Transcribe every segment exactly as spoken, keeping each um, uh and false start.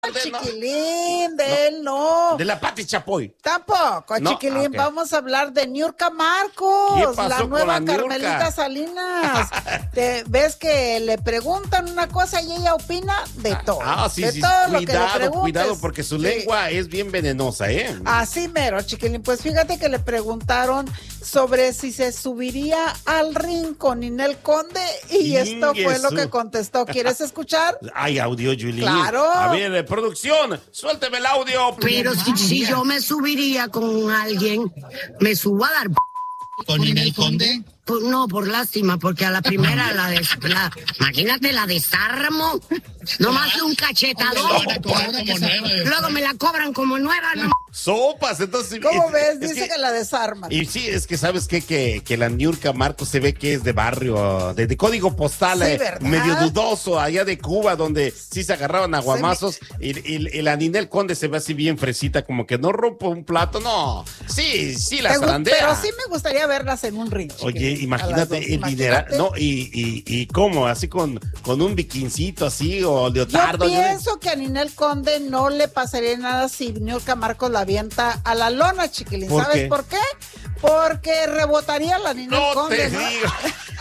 Chiquilín, de él no. De la Pati Chapoy. Tampoco, No, Chiquilín. ah, okay. Vamos a hablar de Niurka Marcos, ¿Qué pasó la con nueva la Niurka? Carmelita Salinas. Te ves que le preguntan una cosa y ella opina de todo. Ah, sí, de sí. todo lo Cuidado, que le preguntes. cuidado, porque su Sí. lengua es bien venenosa, ¿eh? Así mero, Chiquilín. Pues fíjate que le preguntaron sobre si se subiría al ring con Ninel Conde y esto fue lo que contestó. ¿Quieres escuchar? Hay audio, Julie. Claro. A ver, eh, producción, suélteme el audio. Pero si, si yo me subiría con alguien, me subo a dar... ¿Con Ninel Conde? Pues no, por lástima, porque a la primera la, des, la imagínate, la desarmo, nomás un cachetador, luego me la cobran como nueva, ¿no? Sopas, entonces... ¿Cómo es, ves? es Dice que, que la desarman. Y sí, es que sabes qué? que, que la Niurka Marcos se ve que es de barrio, de, de código postal, Sí, eh, ¿verdad? medio dudoso, allá de Cuba, donde sí se agarraban aguamazos, me... y, y, y la Ninel Conde se ve así bien fresita, como que no rompo un plato, no, sí, sí la zarandea. Pero sí me gustaría verlas en un ring. Oye, imagínate el dinero, no, y, y, y cómo, así con, con un bikincito así, o leotardo. Yo pienso yo... que a Ninel Conde no le pasaría nada si Niurka Marcos la avienta a la lona, Chiquilín. ¿Por ¿Sabes qué? por qué? Porque rebotaría la Ninel no Conde. Te ¿no? digo.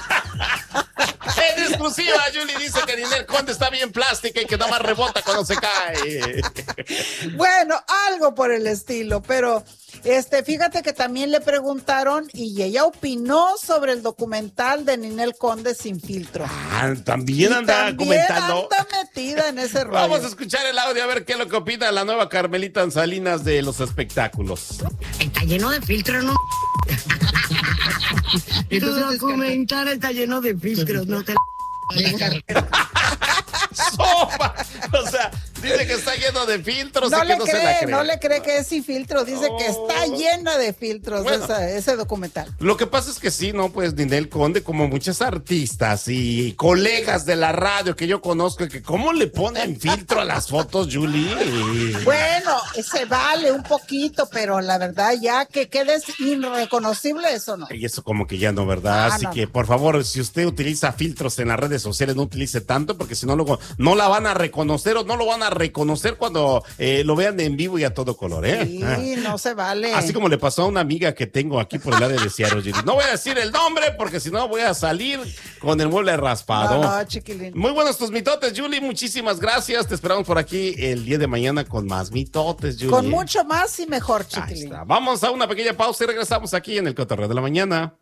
En exclusiva, Julie dice que Ninel Conde está bien plástica y que nada más rebota cuando se cae. Bueno, algo por el estilo, pero este, fíjate que también le preguntaron y ella opinó sobre el documental de Ninel Conde Sin Filtro. Ah, también y anda también comentando. anda metida en ese rollo. Vamos a escuchar el audio a ver qué es lo que opina la nueva Carmelita Salinas de los espectáculos. Está lleno de filtros, ¿no? Tu documental está lleno de filtros, no te... ¡Sopa! O sea, dice que está lleno de filtros no y le que no cree, se la cree. No le cree que es sin filtro, dice oh. que está llena de filtros bueno, esa, ese documental. Lo que pasa es que sí, ¿no? Pues Ninel Conde, como muchas artistas y colegas de la radio que yo conozco, que cómo le ponen filtro a las fotos, Julie. Bueno, se vale un poquito, pero la verdad ya que quedes irreconocible, eso no. Y eso como que ya no, ¿verdad? Ah, Así no, que, no. por favor, si usted utiliza filtros en las redes sociales, no utilice tanto, porque si no, luego no la van a reconocer o no lo van a reconocer cuando eh, lo vean en vivo y a todo color, ¿eh? Sí, ah. no se vale. Así como le pasó a una amiga que tengo aquí por el área de Seattle. No voy a decir el nombre porque si no voy a salir con el mueble raspado. No, no, chiquilín. Muy buenos tus mitotes, Julie. Muchísimas gracias. Te esperamos por aquí el día de mañana con más mitotes, Julie. Con mucho más y mejor, chiquilín. Vamos a una pequeña pausa y regresamos aquí en el Cotorreo de la Mañana.